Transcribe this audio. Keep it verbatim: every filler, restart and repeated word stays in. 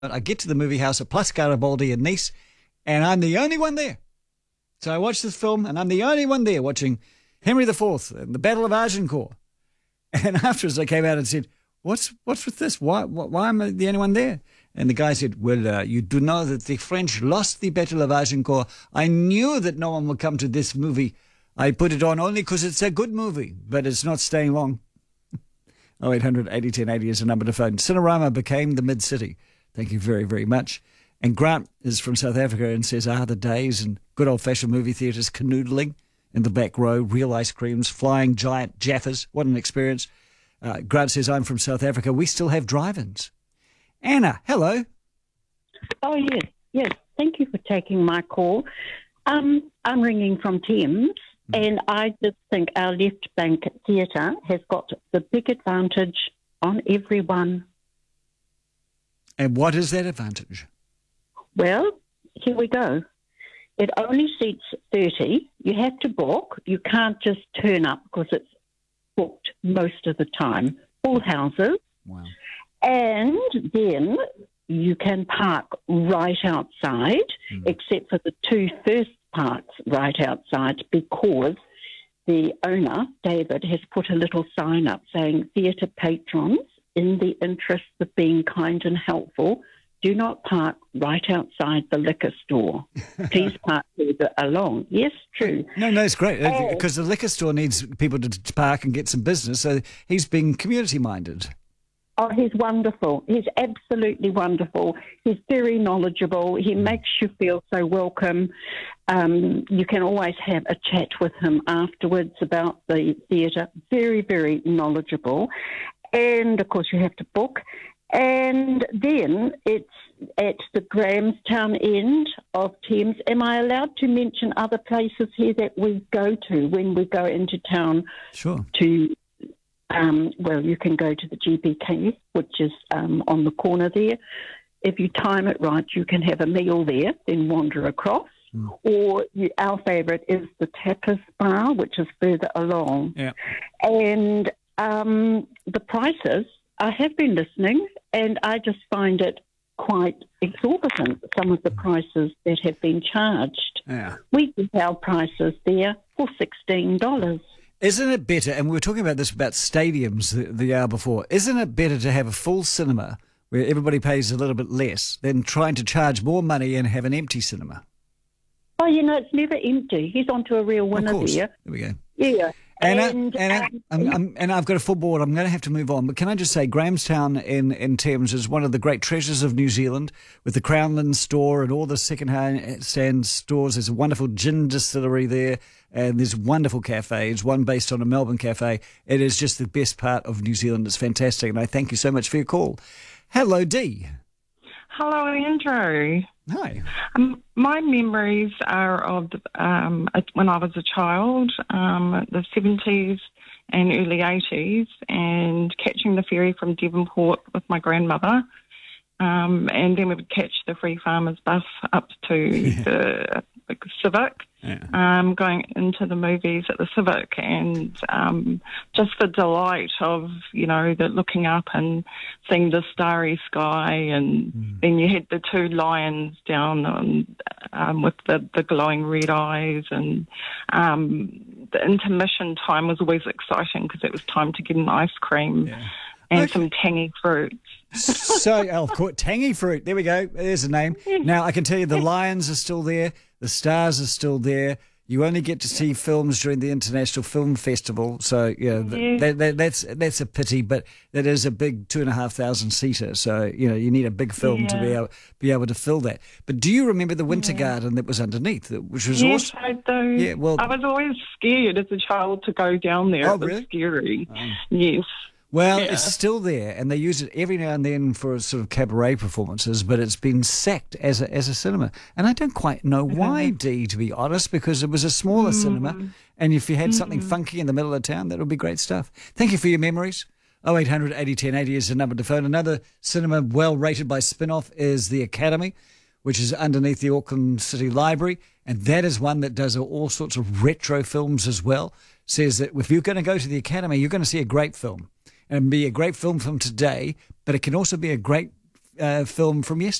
I get to the movie house at Plus Garibaldi in Nice, and I'm the only one there. So I watched this film, and I'm the only one there watching Henry the Fourth and the Battle of Agincourt. And afterwards, I came out and said, "What's what's with this? Why why am I the only one there?" And the guy said, "Well, uh, you do know that the French lost the Battle of Agincourt. I knew that no one would come to this movie. I put it on only because it's a good movie, but it's not staying long." oh eight hundred eighty ten eighty is the number to phone. Cinerama became the mid-city. Thank you very, very much. And Grant is from South Africa and says, "Ah, the days and good old-fashioned movie theatres, canoodling in the back row, real ice creams, flying giant Jaffas. What an experience." Uh, Grant says, "I'm from South Africa. We still have drive-ins." Anna, hello. Oh, yes, yes. Thank you for taking my call. Um, I'm ringing from Thames, mm. and I just think our Left Bank Theatre has got the big advantage on everyone. And what is that advantage? Well, here we go. It only seats thirty. You have to book. You can't just turn up because it's booked most of the time. Full houses. Wow. And then you can park right outside, mm. except for the two first parts right outside, because the owner, David, has put a little sign up saying, "Theatre patrons, in the interest of being kind and helpful, do not park right outside the liquor store. Please park further along." Yes, true. No, no, it's great, and, because the liquor store needs people to park and get some business, so he's being community-minded. Oh, he's wonderful. He's absolutely wonderful. He's very knowledgeable. He makes you feel so welcome. Um, you can always have a chat with him afterwards about the theatre. Very, very knowledgeable. And, of course, you have to book. And then it's at the Grahamstown end of Thames. Am I allowed to mention other places here that we go to when we go into town? Sure. To, um, well, you can go to the G B K, which is um, on the corner there. If you time it right, you can have a meal there, then wander across. Mm. Or you, our favourite is the Tapas Bar, which is further along. Yeah. And um, the prices, I have been listening, and I just find it quite exorbitant, some of the prices that have been charged. Yeah. We get our prices there for sixteen dollars. Isn't it better, and we were talking about this about stadiums the, the hour before, isn't it better to have a full cinema where everybody pays a little bit less than trying to charge more money and have an empty cinema? Oh, you know, it's never empty. He's onto a real winner of course. there. There we go. Yeah. Anna, and, Anna, um, I'm, I'm, and I've got a full board. I'm going to have to move on. But can I just say, Grahamstown in, in Thames is one of the great treasures of New Zealand, with the Crownland store and all the second-hand stores. There's a wonderful gin distillery there, and there's wonderful cafes, one based on a Melbourne cafe. It is just the best part of New Zealand. It's fantastic, and I thank you so much for your call. Hello, Dee. Hello, Andrew. Hi. Um, my memories are of um, when I was a child, um, the seventies and early eighties, and catching the ferry from Devonport with my grandmother. Um, and then we would catch the Free Farmers bus up to yeah. the, the Civic, yeah. um, going into the movies at the Civic, and um, just the delight of, you know, the looking up and seeing the starry sky, and mm. then you had the two lions down on, um, with the, the glowing red eyes, and um, the intermission time was always exciting because it was time to get an ice cream yeah. and okay. some tangy fruits. So, oh, of course, tangy fruit. There we go. There's a name. Now, I can tell you the lions are still there. The stars are still there. You only get to see films during the International Film Festival. So, yeah, yeah. that, that, that's that's a pity, but that is a big two and a half thousand seater. So, you know, you need a big film yeah. to be able, be able to fill that. But do you remember the Winter yeah. Garden that was underneath, which was yes, awesome? I do. Yeah, well, I was always scared as a child to go down there. Oh, it was really? scary. Oh. Yes. Well, yeah. it's still there, and they use it every now and then for sort of cabaret performances, but it's been sacked as a as a cinema. And I don't quite know why, Dee, to be honest, because it was a smaller mm. cinema, and if you had mm. something funky in the middle of town, that would be great stuff. Thank you for your memories. oh eight hundred eighty ten eighty is the number to phone. Another cinema well rated by Spinoff is the Academy, which is underneath the Auckland City Library, and that is one that does all sorts of retro films as well. Says that if you're going to go to the Academy, you're going to see a great film. And be a great film from today, but it can also be a great uh, film from yesterday.